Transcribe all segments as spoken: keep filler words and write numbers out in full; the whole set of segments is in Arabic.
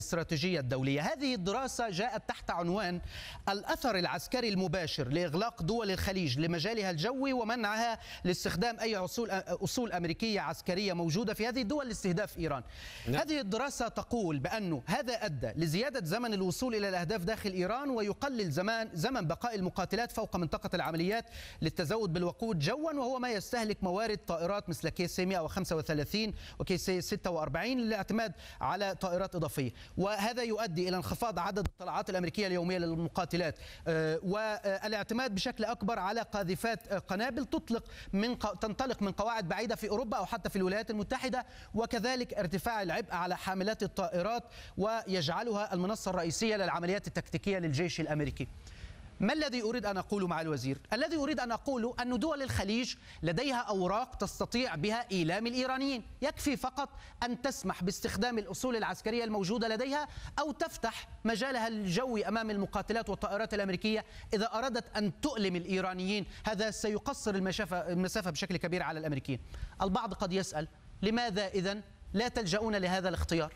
الاستراتيجية الدولية. هذه الدراسة جاءت تحت عنوان الأثر العسكري المباشر لإغلاق دول الخليج لمجالها الجوي ومنعها لاستخدام أي أصول أصول أمريكية عسكرية موجودة في هذه الدول لاستهداف إيران. نعم. هذه الدراسة تقول بأنه هذا أدى لزيادة زمن الوصول إلى الأهداف داخل إيران ويقلل زمان زمن بقاء المقاتلات فوق منطقة العمليات للتزود بالوقود جوا، وهو ما يستهلك موارد طائرات مثل كي سي مئة وخمسة وثلاثين وكي سي ستة وأربعين للاعتماد على طائرات إضافية، وهذا يؤدي إلى انخفاض عدد الطلعات الأمريكية اليومية للمقاتلات والاعتماد بشكل أكبر على قاذفات قنابل تطلق من تنطلق من قواعد بعيدة في أوروبا أو حتى في الولايات المتحدة، وكذلك ارتفاع العبء على حاملات الطائرات ويجعلها المنصة الرئيسية للعمليات التكتيكية للجيش الأمريكي. ما الذي أريد أن أقوله مع الوزير؟ الذي أريد أن أقوله أن دول الخليج لديها أوراق تستطيع بها إيلام الإيرانيين، يكفي فقط أن تسمح باستخدام الأصول العسكرية الموجودة لديها أو تفتح مجالها الجوي أمام المقاتلات والطائرات الأمريكية إذا أرادت أن تؤلم الإيرانيين. هذا سيقصر المسافة بشكل كبير على الأمريكيين. البعض قد يسأل لماذا إذن لا تلجؤون لهذا الاختيار؟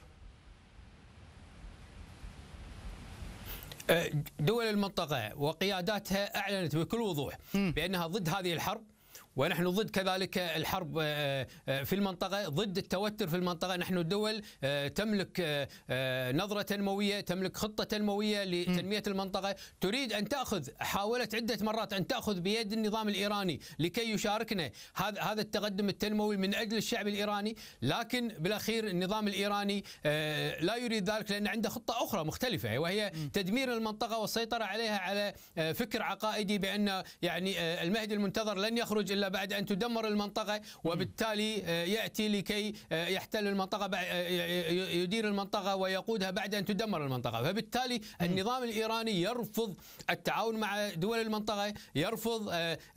دول المنطقة وقياداتها أعلنت بكل وضوح بأنها ضد هذه الحرب، ونحن ضد كذلك الحرب في المنطقة، ضد التوتر في المنطقة. نحن دول تملك نظرة تنموية، تملك خطة تنموية لتنمية المنطقة، تريد أن تأخذ، حاولت عدة مرات أن تأخذ بيد النظام الإيراني لكي يشاركنا هذا هذا التقدم التنموي من أجل الشعب الإيراني، لكن بالأخير النظام الإيراني لا يريد ذلك لأن عنده خطة أخرى مختلفة، وهي تدمير المنطقة والسيطرة عليها على فكر عقائدي بأن يعني المهدي المنتظر لن يخرج إلا بعد أن تدمر المنطقة، وبالتالي يأتي لكي يحتل المنطقة، يدير المنطقة ويقودها بعد أن تدمر المنطقة. فبالتالي النظام الإيراني يرفض التعاون مع دول المنطقة، يرفض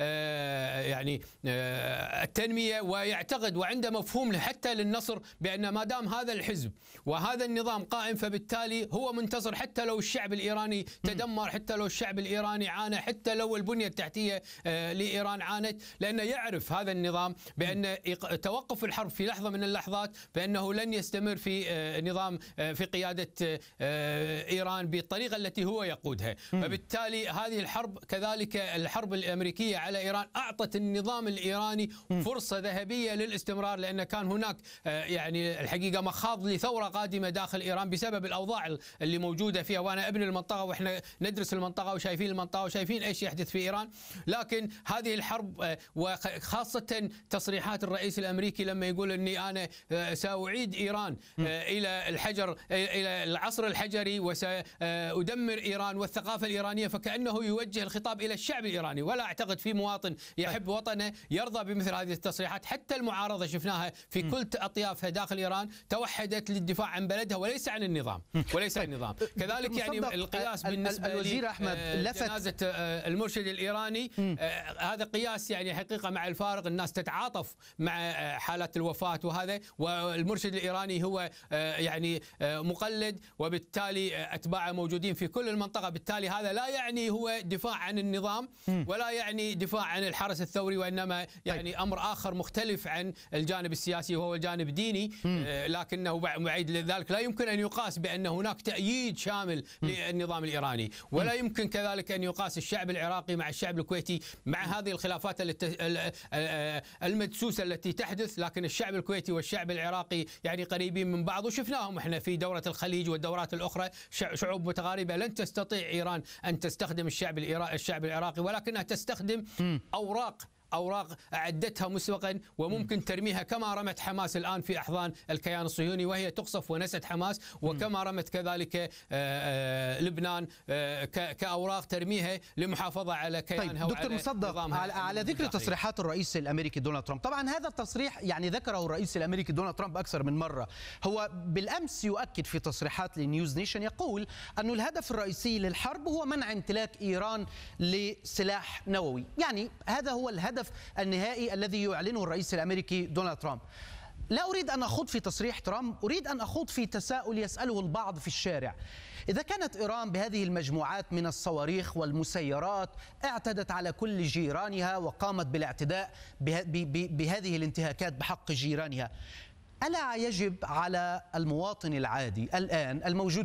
يعني التنمية، ويعتقد وعنده مفهوم حتى للنصر بأن ما دام هذا الحزب وهذا النظام قائم فبالتالي هو منتصر، حتى لو الشعب الإيراني تدمر، حتى لو الشعب الإيراني عانى، حتى لو البنية التحتية لإيران عانت، لأنه يعرف هذا النظام بأن توقف الحرب في لحظة من اللحظات بأنه لن يستمر في نظام في قيادة إيران بالطريقة التي هو يقودها. فبالتالي هذه الحرب كذلك الحرب الأمريكية على إيران أعطت النظام الإيراني فرصة ذهبية للاستمرار، لأن كان هناك يعني الحقيقة مخاض لثورة قادمة داخل إيران بسبب الأوضاع اللي موجودة فيها. وأنا ابن المنطقة وإحنا ندرس المنطقة وشايفين المنطقة وشايفين إيش يحدث في إيران، لكن هذه الحرب وخاصة تصريحات الرئيس الأمريكي لما يقول أني أنا سأعيد إيران إلى الحجر، إلى العصر الحجري، وسأدمر إيران والثقافة الإيرانية، فكأنه يوجه الخطاب إلى الشعب الإيراني. ولا أعتقد في مواطن يحب وطنه يرضى بمثل هذه التصريحات. حتى المعارضة شفناها في كل أطيافها داخل إيران توحدت للدفاع عن بلدها وليس عن النظام، وليس عن النظام. كذلك يعني القياس بالنسبة الوزير أحمد لفت جنازة المرشد الإيراني، هذا قياس يعني حقيقة مع الفارق. الناس تتعاطف مع حالات الوفاة وهذا، والمرشد الإيراني هو يعني مقلد، وبالتالي أتباعه موجودين في كل المنطقة. بالتالي هذا لا يعني هو دفاع عن النظام ولا يعني دفاع عن الحرس الثوري، وإنما يعني أمر آخر مختلف عن الجانب السياسي وهو الجانب الديني، لكنه بعيد لذلك لا يمكن أن يقاس بأن هناك تأييد شامل للنظام الإيراني، ولا يمكن كذلك أن يقاس الشعب العراقي مع الشعب الكويتي مع هذه الخلافات المدسوسة التي تحدث. لكن الشعب الكويتي والشعب العراقي يعني قريبين من بعض، وشفناهم احنا في دورة الخليج والدورات الأخرى، شعوب متقاربة. لن تستطيع إيران أن تستخدم الشعب الشعب العراقي، ولكنها تستخدم أوراق أوراق أعدتها مسبقا وممكن ترميها كما رمت حماس الآن في أحضان الكيان الصهيوني وهي تقصف ونست حماس، وكما رمت كذلك لبنان كأوراق ترميها للمحافظة على كيانها. طيب دكتور مصدق، على, على ذكر تصريحات الرئيس الأمريكي دونالد ترامب، طبعا هذا التصريح يعني ذكره الرئيس الأمريكي دونالد ترامب أكثر من مرة. هو بالأمس يؤكد في تصريحات لنيوز نيشن، يقول أن الهدف الرئيسي للحرب هو منع امتلاك إيران لسلاح نووي، يعني هذا هو الهدف النهائي الذي يعلنه الرئيس الأمريكي دونالد ترامب. لا أريد أن أخوض في تصريح ترامب، أريد أن أخوض في تساؤل يسأله البعض في الشارع. إذا كانت إيران بهذه المجموعات من الصواريخ والمسيرات اعتدت على كل جيرانها وقامت بالاعتداء بهذه الانتهاكات بحق جيرانها، ألا يجب على المواطن العادي الآن الموجود